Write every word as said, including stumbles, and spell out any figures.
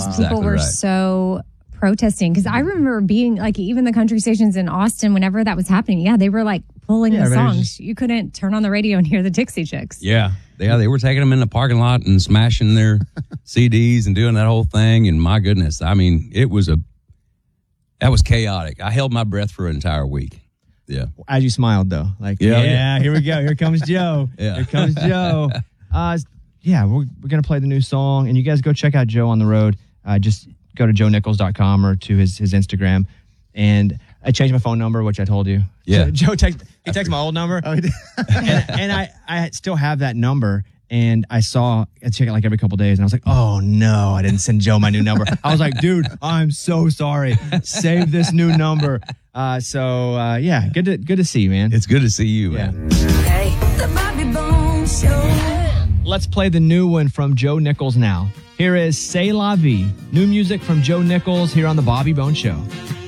because wow. people exactly were right. so protesting. Because I remember being like, even the country stations in Austin, whenever that was happening, yeah, they were like pulling Yeah, the songs. just... You couldn't turn on the radio and hear the Dixie Chicks. Yeah. Yeah, they were taking them in the parking lot and smashing their C Ds and doing that whole thing. And my goodness, I mean, it was a, that was chaotic. I held my breath for an entire week. Yeah. As you smiled, though. Like, yeah, yeah, yeah. here we go. Here comes Joe. Yeah. Here comes Joe. Uh, yeah, we're, we're going to play the new song. And you guys go check out Joe on the road. Uh, just go to joe nichols dot com or to his, his Instagram. And I changed my phone number, which I told you. Yeah. So Joe text, he texted my old number. Oh, he did. and and I, I still have that number. And I saw, I check it like every couple days. And I was like, oh, no, I didn't send Joe my new number. I was like, dude, I'm so sorry. Save this new number. Uh, so, uh, yeah, good to good to see you, man. It's good to see you, Yeah. man. Hey, the Bobby Bones Show. Let's play the new one from Joe Nichols now. Here is C'est La Vie. New music from Joe Nichols here on the Bobby Bones Show.